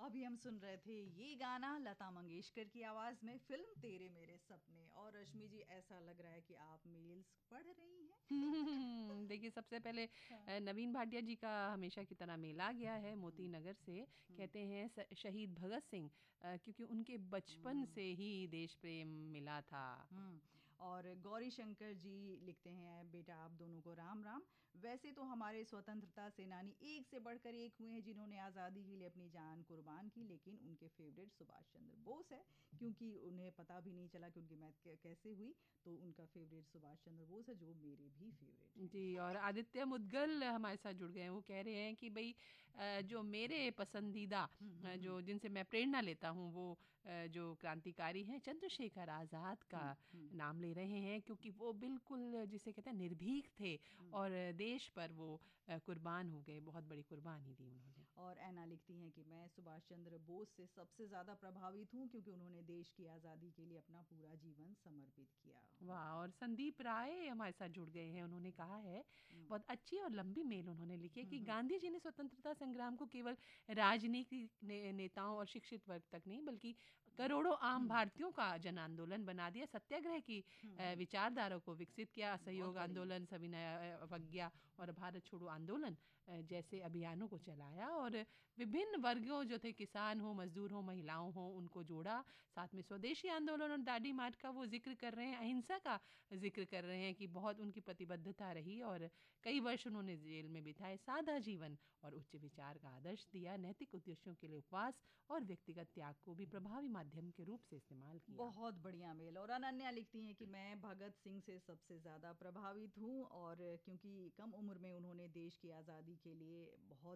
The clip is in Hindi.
अभी हम सुन रहे थे ये गाना लता मंगेशकर की आवाज में, फिल्म तेरे मेरे सपने। और रश्मि जी, ऐसा लग रहा है कि आप मेल्स पढ़ रही हैं। देखिए, सबसे पहले हाँ। नवीन भाटिया जी का हमेशा की तरह मेला गया है मोती हम्म, नगर से। हम्म, कहते हैं शहीद भगत सिंह, क्योंकि उनके बचपन हम्म, से ही देश प्रेम मिला था। हम्म। और गौरी शंकर जी लिखते हैं, बेटा आप दोनों को राम राम। वैसे तो हमारे स्वतंत्रता सेनानी एक से बढ़कर एक हुए हैं जिन्होंने आज़ादी के लिए अपनी जान कुर्बान की, लेकिन उनके फेवरेट सुभाष चंद्र बोस है। क्योंकि उन्हें पता भी नहीं चला कि उनकी मैथ कैसे हुई, तो उनका फेवरेट सुभाष चंद्र बोस है, जो मेरे भी फेवरेट हैं। जी, और आदित्य मुदगल हमारे साथ जुड़ गए हैं। वो कह रहे हैं कि भई, जो मेरे पसंदीदा, हम्म, हम्म, हम्म, जो जिनसे मैं प्रेरणा लेता हूँ, वो जो क्रांतिकारी हैं चंद्रशेखर आज़ाद का हम्म, हम्म, नाम ले रहे हैं, क्योंकि वो बिल्कुल जिसे कहते हैं निर्भीक थे हम्म। और देश पर वो कुर्बान हो गए। बहुत बड़ी कुर्बानी दी उन्होंने। और ऐना लिखती हैं कि मैं सुभाष चंद्र बोस से सबसे ज़्यादा प्रभावित हूँ, क्योंकि उन्होंने देश की आज़ादी के लिए अपना पूरा जीवन समर्पित किया। वाह! और और संदीप राय हमारे साथ जुड़ गए हैं। उन्होंने कहा है, हम्म, बहुत अच्छी और लंबी मेल उन्होंने लिखी है, हम्म, कि गांधी जी ने स्वतंत्रता संग्राम को केवल राजनीतिक नेताओं और शिक्षित वर्ग तक नहीं, बल्कि करोड़ों आम हम्म, भारतीयों का जन आंदोलन बना दिया। सत्याग्रह की विचारधारा को विकसित किया। बहुत असहयोग बढ़िया। आंदोलन, सविनय अवज्ञा और भारत छोड़ो आंदोलन जैसे अभियानों को चलाया, और विभिन्न वर्गों, जो थे किसान हो, मजदूर हो, महिलाओं हो, उनको जोड़ा। साथ में स्वदेशी आंदोलन और दांडी मार्च का वो जिक्र कर रहे हैं, अहिंसा का जिक्र कर रहे हैं, कि बहुत उनकी प्रतिबद्धता रही और कई वर्ष उन्होंने जेल में बिताए। सादा जीवन और उच्च विचार का आदर्श दिया। नैतिक उद्देश्यों के लिए उपवास और व्यक्तिगत त्याग को भी प्रभावी माध्यम के रूप से इस्तेमाल किया। बहुत बढ़िया मेल। और अनन्या लिखती हैं कि मैं भगत सिंह से सबसे ज़्यादा प्रभावित हूँ, और क्योंकि कम उम्र में उन्होंने देश की आज़ादी के लिए बहुत